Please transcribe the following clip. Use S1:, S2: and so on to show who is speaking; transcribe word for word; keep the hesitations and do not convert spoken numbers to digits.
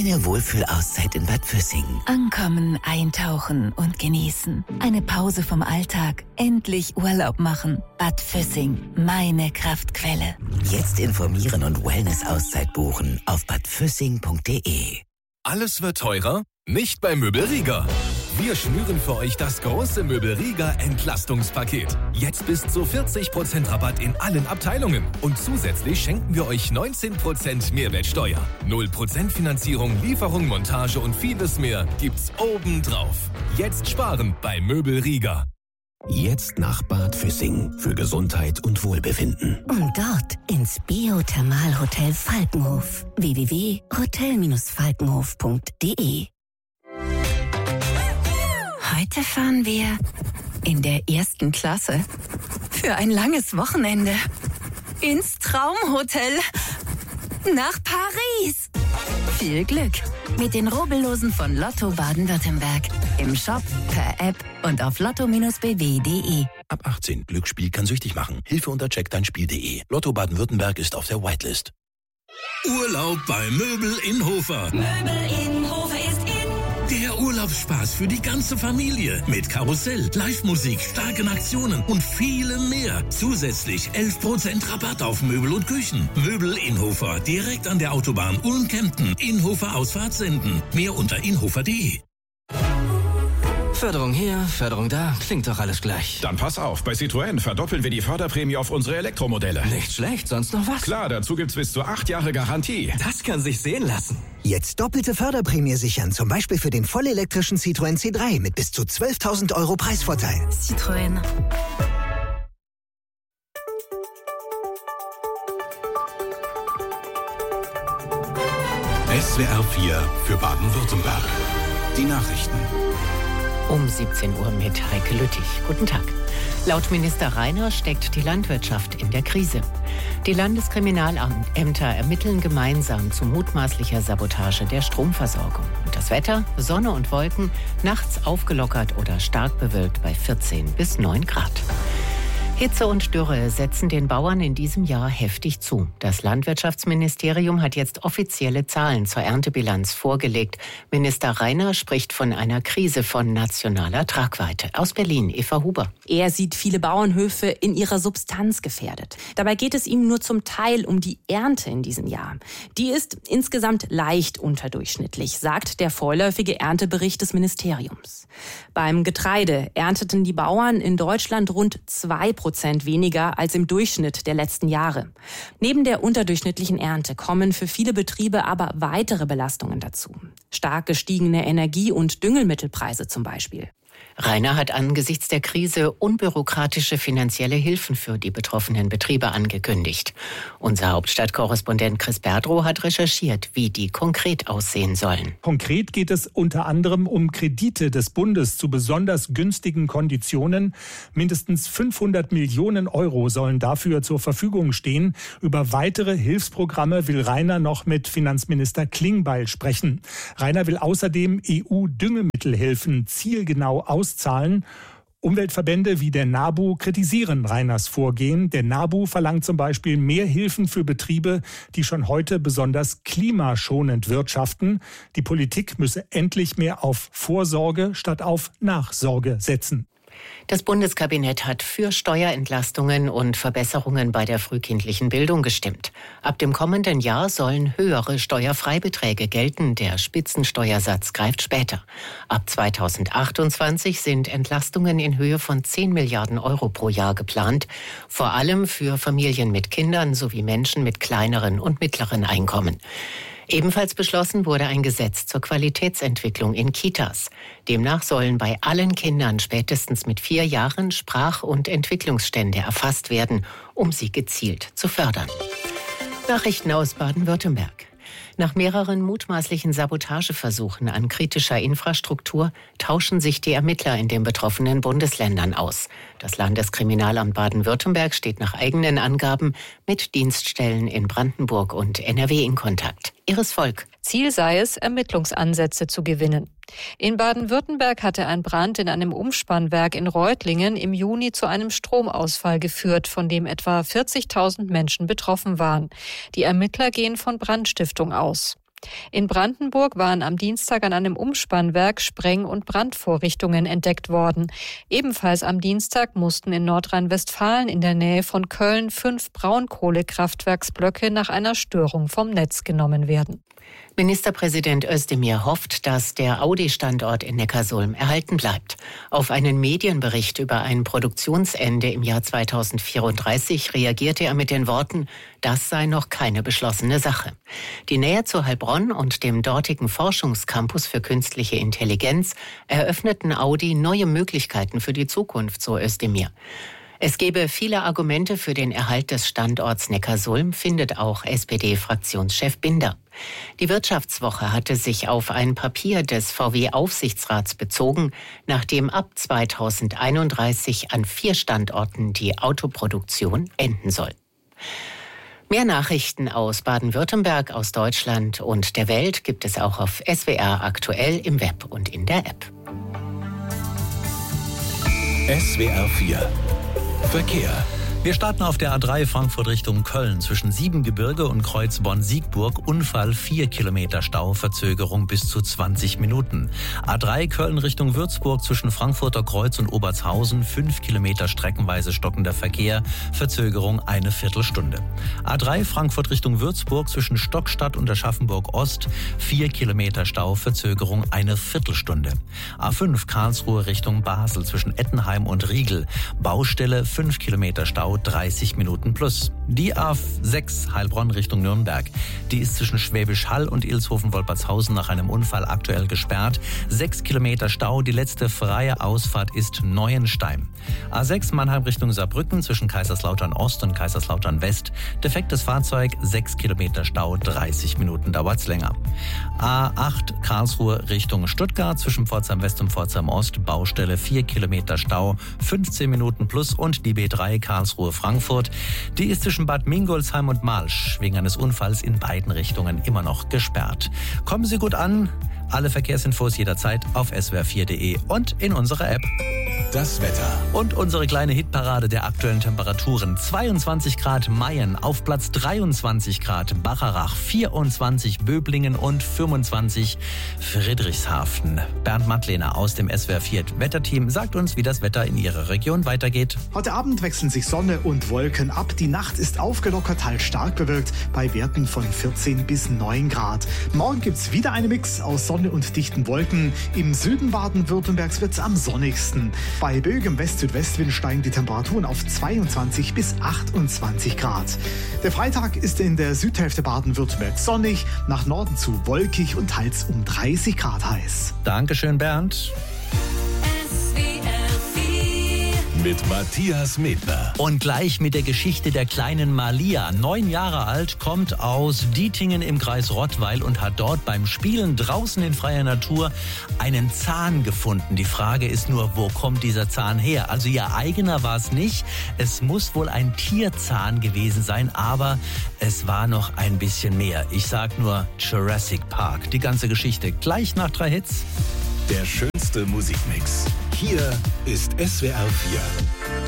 S1: Eine Wohlfühlauszeit in Bad Füssing.
S2: Ankommen, eintauchen und genießen. Eine Pause vom Alltag. Endlich Urlaub machen. Bad Füssing, meine Kraftquelle.
S1: Jetzt informieren und Wellness-Auszeit buchen auf bad füssing punkt de.
S3: Alles wird teurer? Nicht bei Möbel Rieger. Wir schnüren für euch das große Möbel Rieger Entlastungspaket. Jetzt bis zu vierzig Prozent Rabatt in allen Abteilungen. Und zusätzlich schenken wir euch neunzehn Prozent Mehrwertsteuer. null Prozent Finanzierung, Lieferung, Montage und vieles mehr gibt's obendrauf. Jetzt sparen bei Möbel Rieger.
S4: Jetzt nach Bad Füssing für Gesundheit und Wohlbefinden.
S2: Und dort ins Biothermalhotel Falkenhof. w w w punkt hotel Bindestrich falkenhof punkt de. Heute fahren wir in der ersten Klasse für ein langes Wochenende ins Traumhotel nach Paris. Viel Glück mit den Rubbellosen von Lotto Baden-Württemberg. Im Shop, per App und auf lotto Bindestrich b w punkt de.
S4: Ab achtzehn. Glücksspiel kann süchtig machen. Hilfe unter check dein Spiel punkt de. Lotto Baden-Württemberg ist auf der Whitelist.
S5: Urlaub bei Möbel Innhofer.
S6: Möbel Innhofer ist in.
S5: Der Urlaubsspaß für die ganze Familie. Mit Karussell, Live-Musik, starken Aktionen und vielem mehr. Zusätzlich elf Prozent Rabatt auf Möbel und Küchen. Möbel Innhofer, direkt an der Autobahn Ulm-Kempten. Innhofer Ausfahrt senden. Mehr unter innhofer punkt de.
S7: Förderung hier, Förderung da, klingt doch alles gleich.
S8: Dann pass auf, bei Citroën verdoppeln wir die Förderprämie auf unsere Elektromodelle.
S7: Nicht schlecht, sonst noch was?
S8: Klar, dazu gibt's bis zu acht Jahre Garantie.
S7: Das kann sich sehen lassen.
S9: Jetzt doppelte Förderprämie sichern, zum Beispiel für den vollelektrischen Citroën C drei mit bis zu zwölftausend Euro Preisvorteil.
S2: Citroën.
S4: S W R vier für Baden-Württemberg. Die Nachrichten.
S10: Um siebzehn Uhr mit Heike Lüttich. Guten Tag. Laut Minister Rainer steckt die Landwirtschaft in der Krise. Die Landeskriminalämter ermitteln gemeinsam zu mutmaßlicher Sabotage der Stromversorgung. Und das Wetter, Sonne und Wolken, nachts aufgelockert oder stark bewölkt bei vierzehn bis neun Grad. Hitze und Dürre setzen den Bauern in diesem Jahr heftig zu. Das Landwirtschaftsministerium hat jetzt offizielle Zahlen zur Erntebilanz vorgelegt. Minister Rainer spricht von einer Krise von nationaler Tragweite. Aus Berlin, Eva Huber.
S11: Er sieht viele Bauernhöfe in ihrer Substanz gefährdet. Dabei geht es ihm nur zum Teil um die Ernte in diesem Jahr. Die ist insgesamt leicht unterdurchschnittlich, sagt der vorläufige Erntebericht des Ministeriums. Beim Getreide ernteten die Bauern in Deutschland rund zwei Prozent weniger als im Durchschnitt der letzten Jahre. Neben der unterdurchschnittlichen Ernte kommen für viele Betriebe aber weitere Belastungen dazu. Stark gestiegene Energie- und Düngemittelpreise zum Beispiel.
S10: Rainer hat angesichts der Krise unbürokratische finanzielle Hilfen für die betroffenen Betriebe angekündigt. Unser Hauptstadtkorrespondent Chris Berdrow hat recherchiert, wie die konkret aussehen sollen.
S12: Konkret geht es unter anderem um Kredite des Bundes zu besonders günstigen Konditionen. Mindestens fünfhundert Millionen Euro sollen dafür zur Verfügung stehen. Über weitere Hilfsprogramme will Rainer noch mit Finanzminister Klingbeil sprechen. Rainer will außerdem E U-Düngemittelhilfen zielgenau auszahlen. Umweltverbände wie der NABU kritisieren Rainers Vorgehen. Der NABU verlangt zum Beispiel mehr Hilfen für Betriebe, die schon heute besonders klimaschonend wirtschaften. Die Politik müsse endlich mehr auf Vorsorge statt auf Nachsorge setzen.
S10: Das Bundeskabinett hat für Steuerentlastungen und Verbesserungen bei der frühkindlichen Bildung gestimmt. Ab dem kommenden Jahr sollen höhere Steuerfreibeträge gelten. Der Spitzensteuersatz greift später. Ab zweitausendachtundzwanzig sind Entlastungen in Höhe von zehn Milliarden Euro pro Jahr geplant. Vor allem für Familien mit Kindern sowie Menschen mit kleineren und mittleren Einkommen. Ebenfalls beschlossen wurde ein Gesetz zur Qualitätsentwicklung in Kitas. Demnach sollen bei allen Kindern spätestens mit vier Jahren Sprach- und Entwicklungsstände erfasst werden, um sie gezielt zu fördern. Nachrichten aus Baden-Württemberg. Nach mehreren mutmaßlichen Sabotageversuchen an kritischer Infrastruktur tauschen sich die Ermittler in den betroffenen Bundesländern aus. Das Landeskriminalamt Baden-Württemberg steht nach eigenen Angaben mit Dienststellen in Brandenburg und N R W in Kontakt. Iris Volk.
S13: Ziel sei es, Ermittlungsansätze zu gewinnen. In Baden-Württemberg hatte ein Brand in einem Umspannwerk in Reutlingen im Juni zu einem Stromausfall geführt, von dem etwa vierzigtausend Menschen betroffen waren. Die Ermittler gehen von Brandstiftung aus. In Brandenburg waren am Dienstag an einem Umspannwerk Spreng- und Brandvorrichtungen entdeckt worden. Ebenfalls am Dienstag mussten in Nordrhein-Westfalen in der Nähe von Köln fünf Braunkohlekraftwerksblöcke nach einer Störung vom Netz genommen werden.
S10: Ministerpräsident Özdemir hofft, dass der Audi-Standort in Neckarsulm erhalten bleibt. Auf einen Medienbericht über ein Produktionsende im Jahr zweitausendvierunddreißig reagierte er mit den Worten, das sei noch keine beschlossene Sache. Die Nähe zu Heilbronn und dem dortigen Forschungscampus für künstliche Intelligenz eröffneten Audi neue Möglichkeiten für die Zukunft, so Özdemir. Es gebe viele Argumente für den Erhalt des Standorts Neckarsulm, findet auch S P D-Fraktionschef Binder. Die Wirtschaftswoche hatte sich auf ein Papier des V W-Aufsichtsrats bezogen, nachdem ab zweitausendeinunddreißig an vier Standorten die Autoproduktion enden soll. Mehr Nachrichten aus Baden-Württemberg, aus Deutschland und der Welt gibt es auch auf S W R aktuell im Web und in der App.
S4: S W R vier Verkehr.
S14: Wir starten auf der A drei Frankfurt Richtung Köln zwischen Siebengebirge und Kreuz Bonn-Siegburg. Unfall, vier Kilometer Stau, Verzögerung bis zu zwanzig Minuten. A drei Köln Richtung Würzburg zwischen Frankfurter Kreuz und Obertshausen, fünf Kilometer streckenweise stockender Verkehr, Verzögerung eine Viertelstunde. A drei Frankfurt Richtung Würzburg zwischen Stockstadt und Aschaffenburg Ost, vier Kilometer Stau, Verzögerung eine Viertelstunde. A fünf Karlsruhe Richtung Basel zwischen Ettenheim und Riegel, Baustelle, fünf Kilometer Stau, dreißig Minuten plus. Die A sechs Heilbronn Richtung Nürnberg. Die ist zwischen Schwäbisch Hall und Ilshofen-Wolpertshausen nach einem Unfall aktuell gesperrt. Sechs Kilometer Stau. Die letzte freie Ausfahrt ist Neuenstein. A sechs Mannheim Richtung Saarbrücken zwischen Kaiserslautern Ost und Kaiserslautern West. Defektes Fahrzeug. Sechs Kilometer Stau. dreißig Minuten dauert's länger. A acht Karlsruhe Richtung Stuttgart zwischen Pforzheim West und Pforzheim Ost. Baustelle. vier Kilometer Stau. fünfzehn Minuten plus. Und die B drei Karlsruhe Frankfurt. Die ist zwischen Bad Mingolsheim und Malsch wegen eines Unfalls in beiden Richtungen immer noch gesperrt. Kommen Sie gut an. Alle Verkehrsinfos jederzeit auf s w r vier punkt de und in unserer App.
S4: Das Wetter.
S14: Und unsere kleine Hitparade der aktuellen Temperaturen. zweiundzwanzig Grad Mayen, auf Platz dreiundzwanzig Grad Bacharach, vierundzwanzig Böblingen und fünfundzwanzig Friedrichshafen. Bernd Mattlehner aus dem S W R vier Wetterteam sagt uns, wie das Wetter in Ihrer Region weitergeht.
S15: Heute Abend wechseln sich Sonne und Wolken ab. Die Nacht ist aufgelockert, teils stark bewölkt, bei Werten von vierzehn bis neun Grad. Morgen gibt's wieder einen Mix aus Sonne und dichten Wolken. Im Süden Baden-Württembergs wird's am sonnigsten. Bei böigem West-Südwestwind steigen die Temperaturen auf zweiundzwanzig bis achtundzwanzig Grad. Der Freitag ist in der Südhälfte Baden-Württembergs sonnig, nach Norden zu wolkig und teils um dreißig Grad heiß.
S14: Dankeschön, Bernd.
S4: Mit Matthias Medler.
S14: Und gleich mit der Geschichte der kleinen Malia. Neun Jahre alt, kommt aus Dietingen im Kreis Rottweil und hat dort beim Spielen draußen in freier Natur einen Zahn gefunden. Die Frage ist nur, wo kommt dieser Zahn her? Also ihr eigener war es nicht. Es muss wohl ein Tierzahn gewesen sein, aber es war noch ein bisschen mehr. Ich sag nur Jurassic Park. Die ganze Geschichte gleich nach drei Hits.
S4: Der schönste Musikmix. Hier ist S W R vier.